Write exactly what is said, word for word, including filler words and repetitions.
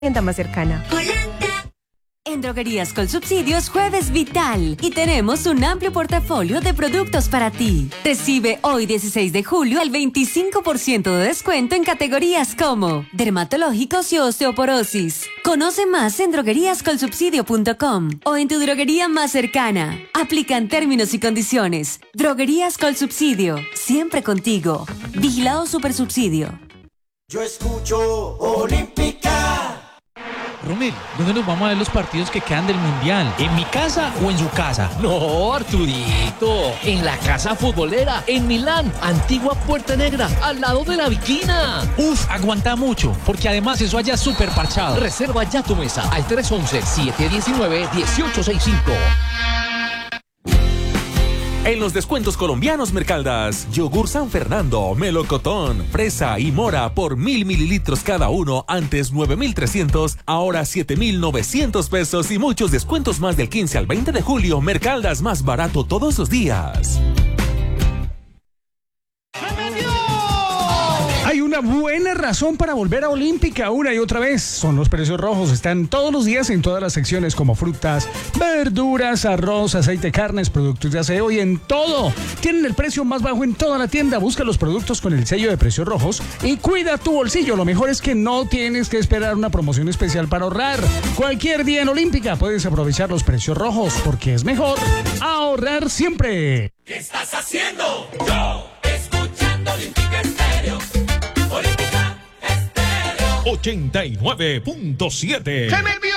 tienda más cercana. En Droguerías Colsubsidio es Jueves Vital y tenemos un amplio portafolio de productos para ti. Recibe hoy dieciséis de julio el veinticinco por ciento de descuento en categorías como dermatológicos y osteoporosis. Conoce más en droguerías colsubsidio punto com o en tu droguería más cercana. Aplican términos y condiciones. Droguerías Colsubsidio, siempre contigo. Vigilado Supersubsidio. Yo escucho Olímpica. Romel, ¿dónde nos vamos a ver los partidos que quedan del Mundial? ¿En mi casa o en su casa? No, Arturito, en la casa futbolera, en Milán, antigua Puerta Negra, al lado de la Viquina. Uf, aguanta mucho, porque además eso allá es súper parchado. Reserva ya tu mesa al tres once, siete diecinueve, dieciocho sesenta y cinco. En los descuentos colombianos Mercaldas, yogur San Fernando, melocotón, fresa y mora por mil mililitros cada uno, antes nueve mil trescientos, ahora siete mil novecientos pesos y muchos descuentos más del quince al veinte de julio. Mercaldas, más barato todos los días. Hay una buena razón para volver a Olímpica una y otra vez. Son los precios rojos. Están todos los días en todas las secciones como frutas, verduras, arroz, aceite, carnes, productos de aseo y en todo. Tienen el precio más bajo en toda la tienda. Busca los productos con el sello de precios rojos y cuida tu bolsillo. Lo mejor es que no tienes que esperar una promoción especial para ahorrar. Cualquier día en Olímpica puedes aprovechar los precios rojos porque es mejor ahorrar siempre. ¿Qué estás haciendo? Yo, escuchando Olímpica Estéreo. Olímpica Estéreo ochenta y nueve punto siete. ¡Se me